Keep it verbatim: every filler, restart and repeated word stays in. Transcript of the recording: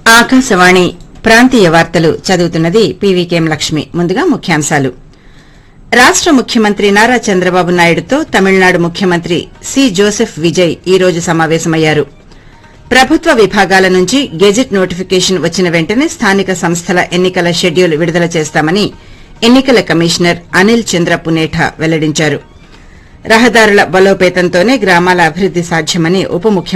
ఆకాశవాణి ప్రాంతీయ వార్తలు చదువుతున్నది పీవీకేఎం లక్ష్మి. ముందుగా ముఖ్యాంశాలు. రాష్ట ముఖ్యమంత్రి నారా చంద్రబాబు నాయుడుతో తమిళనాడు ముఖ్యమంత్రి సి జోసెఫ్ విజయ్ ఈ రోజు సమావేశమయ్యారు. ప్రభుత్వ విభాగాల నుంచి గెజిట్ నోటిఫికేషన్ వచ్చిన వెంటనే స్థానిక సంస్థల ఎన్నికల షెడ్యూల్ విడుదల చేస్తామని ఎన్నికల కమిషనర్ అనిల్ చంద్ర పునేఠా వెల్లడించారు. రహదారుల బలోపేతంతోనే గ్రామాల అభివృద్ది సాధ్యమని ఉప ముఖ్యమంత్రి